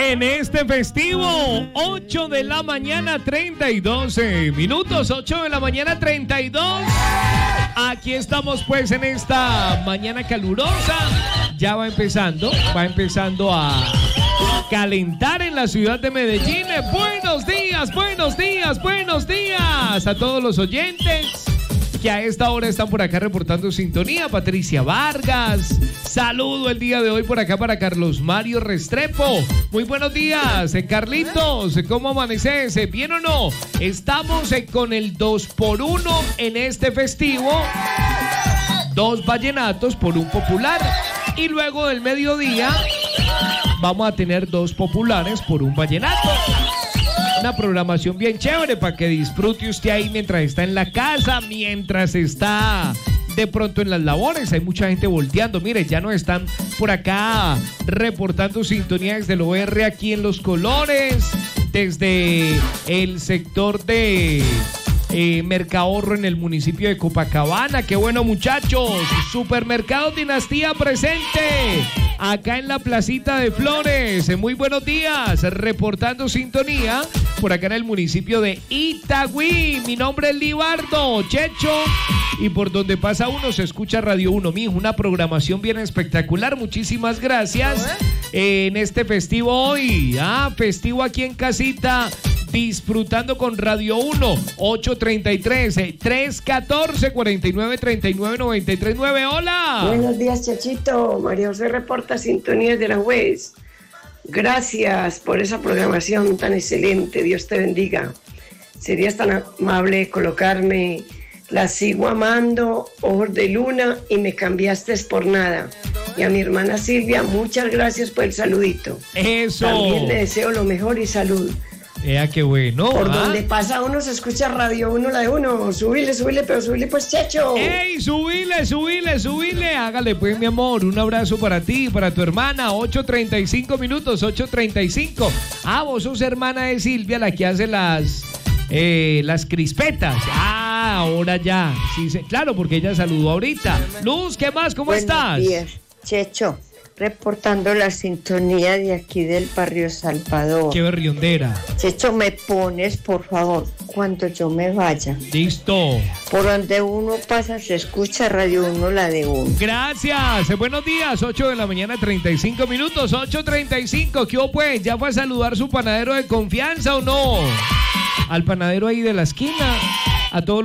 En este festivo, 8 de la mañana, 32 minutos, 8 de la mañana, 32. Aquí estamos pues en esta mañana calurosa. Ya va empezando a calentar en la ciudad de Medellín. Buenos días, buenos días, buenos días a todos los oyentes que a esta hora están por acá reportando sintonía. Patricia Vargas, saludo el día de hoy por acá para Carlos Mario Restrepo. Muy buenos días, Carlitos, ¿cómo amaneces? ¿Bien o no? Estamos con el 2x1 en este festivo. 2 vallenatos por un popular. Y luego del mediodía vamos a tener 2 populares por un vallenato. Una programación bien chévere para que disfrute usted ahí mientras está en la casa, mientras está de pronto en las labores. Hay mucha gente volteando. Mire, ya nos están por acá reportando sintonía desde el OR aquí en Los Colores, desde el sector de Mercahorro en el municipio de Copacabana. Qué bueno, muchachos. Supermercado Dinastía presente acá en la placita de Flores. Muy buenos días, reportando sintonía por acá en el municipio de Itagüí. Mi nombre es Libardo Checho y por donde pasa uno se escucha Radio 1. Mijo, una programación bien espectacular. Muchísimas gracias en este festivo hoy. Festivo aquí en casita, disfrutando con Radio 1, 833-314-4939-939. ¡Hola! Buenos días, Chachito. María José reporta sintonías de la juez. Gracias por esa programación tan excelente. Dios te bendiga. Serías tan amable colocarme La Sigo Amando, Ojos de Luna y Me Cambiaste por Nada. Y a mi hermana Silvia, muchas gracias por el saludito. Eso. También le deseo lo mejor y salud. Qué bueno. Por donde pasa uno se escucha Radio 1, la de uno. Súbile, pero súbile pues, Checho. ¡Ey, súbile! Hágale pues, mi amor. Un abrazo para ti y para tu hermana. 8:35 minutos, 8:35. Vos sos hermana de Silvia, la que hace las crispetas. Ahora ya. Sí, claro, porque ella saludó ahorita. Luz, ¿qué más? ¿Cómo estás? Buenos días, Checho. Reportando la sintonía de aquí del barrio Salvador. Qué berriondera. Checho, me pones, por favor, cuando yo me vaya. Listo. Por donde uno pasa se escucha Radio 1, la de uno. Gracias. Buenos días. 8 de la mañana, 35 minutos. 8:35. ¿Qué hubo, pues? ¿Ya fue a saludar su panadero de confianza o no? Al panadero ahí de la esquina. A todos